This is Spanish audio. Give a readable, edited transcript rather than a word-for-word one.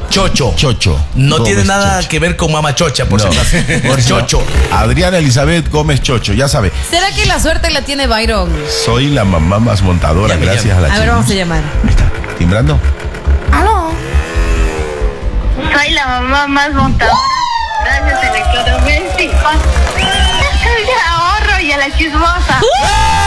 Chocho. Chocho. No Gómez tiene nada Chocho. que ver con Mama Chocha, por si acaso. Por Chocho. Adriana Elizabeth Gómez Chocho, ya sabe. ¿Será que la suerte la tiene Byron? Soy la mamá más montadora, Llame, gracias llame. a la A ver, chica. vamos a llamar. Ahí está, timbrando. ¿Aló? Soy la mamá más montadora. Gracias, electrodomésticos. De ahorro y a la chismosa.